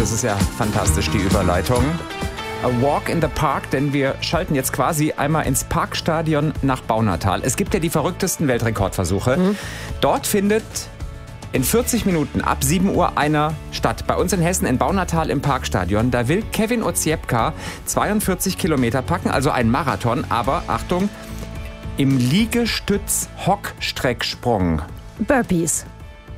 das ist ja fantastisch, die Überleitung. A Walk in the Park, denn wir schalten jetzt quasi einmal ins Parkstadion nach Baunatal. Es gibt ja die verrücktesten Weltrekordversuche. Dort findet in 40 Minuten ab 7 Uhr einer statt. Bei uns in Hessen in Baunatal im Parkstadion. Da will Kevin Oziepka 42 Kilometer packen, also ein Marathon. Aber Achtung, im Liegestütz-Hockstrecksprung. Burpees.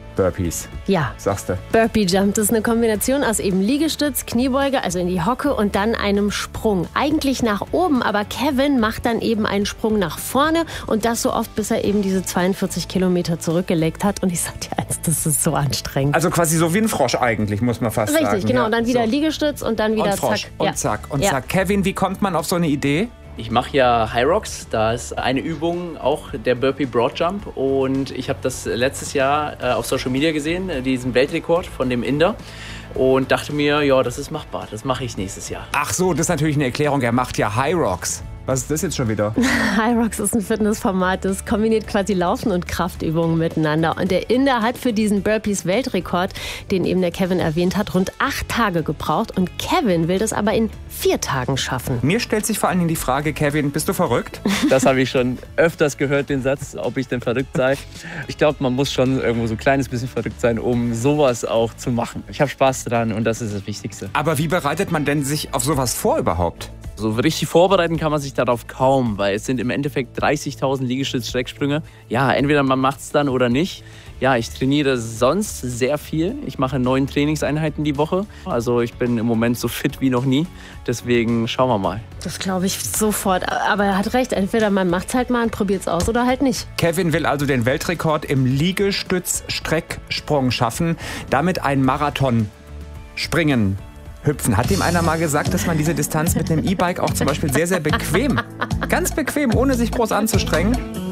Ja. Sagst du. Burpee Jump, das ist eine Kombination aus eben Liegestütz, Kniebeuge, also in die Hocke und dann einem Sprung. Eigentlich nach oben, aber Kevin macht dann eben einen Sprung nach vorne und das so oft, bis er eben diese 42 Kilometer zurückgelegt hat. Und ich sag dir eins, das ist so anstrengend. Also quasi so wie ein Frosch eigentlich, muss man fast sagen. Richtig, genau. Ja, und dann wieder so. Liegestütz und dann wieder und Frosch. zack. Und zack und zack. Kevin, wie kommt man auf so eine Idee? Ich mache ja High Rocks, da ist eine Übung auch der Burpee Broad Jump und ich habe das letztes Jahr auf Social Media gesehen, diesen Weltrekord von dem Inder und dachte mir, ja, das ist machbar, das mache ich nächstes Jahr. Ach so, das ist natürlich eine Erklärung, er macht ja High Rocks. Was ist das jetzt schon wieder? High Rocks ist ein Fitnessformat, das kombiniert quasi Laufen und Kraftübungen miteinander. Und der Inder hat für diesen Burpees-Weltrekord, den eben der Kevin erwähnt hat, rund 8 Tage gebraucht. Und Kevin will das aber in 4 Tagen schaffen. Mir stellt sich vor allen Dingen die Frage, Kevin, bist du verrückt? Das habe ich schon öfters gehört, den Satz, ob ich denn verrückt sei. Ich glaube, man muss schon irgendwo so ein kleines bisschen verrückt sein, um sowas auch zu machen. Ich habe Spaß dran und das ist das Wichtigste. Aber wie bereitet man denn sich auf sowas vor überhaupt? So richtig vorbereiten kann man sich darauf kaum, weil es sind im Endeffekt 30.000 Liegestütz-Strecksprünge. Ja, entweder man macht es dann oder nicht. Ja, ich trainiere sonst sehr viel. Ich mache 9 Trainingseinheiten die Woche. Also ich bin im Moment so fit wie noch nie. Deswegen schauen wir mal. Das glaube ich sofort. Aber er hat recht. Entweder man macht es halt mal und probiert es aus oder halt nicht. Kevin will also den Weltrekord im Liegestütz-Strecksprung schaffen. Damit ein Marathon springen. Hüpfen. Hat dem einer mal gesagt, dass man diese Distanz mit einem E-Bike auch zum Beispiel sehr, sehr bequem, ganz bequem, ohne sich groß anzustrengen,